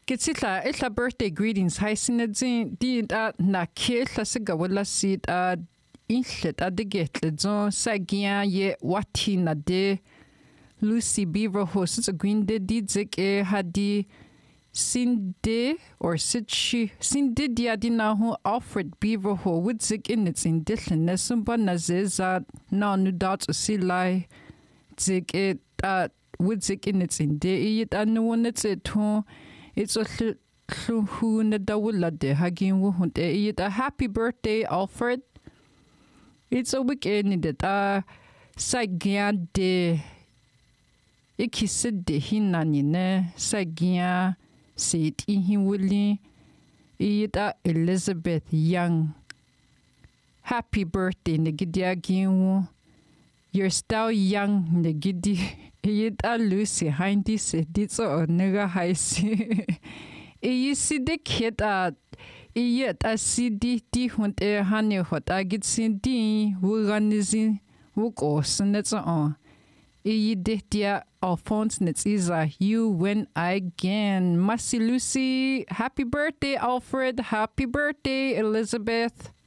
Gitsila illa birthday greetings hi sinadzin di na killa siga wala sit inlet adigetlet zo sagia ye watina de Lucy Beaver hosts a green de didzik hadi sinde or sitchi sinde diadina ho Alfred Beaver ho wudzik in its in dillin nesumba nazeza na nudat silai zik it wudzik in its in de it anu it's it ho it's a who na dawula de hagin wuhund it a happy birthday Alfred. It's a weekend that sagyan de ikisid de hinanine sagyan sit in wuli ita Elizabeth Young. Happy birthday negidia ginwu. You're still young negidi ita Lucy hindi se ditso nega haisi. Isi de kid Iyet asidi di hunt hani hot agit sindi wuganizin wukos nets on. Iyidehtia Alphonse nets iza you win again. Masi Lucy, happy birthday Alfred, happy birthday Elizabeth.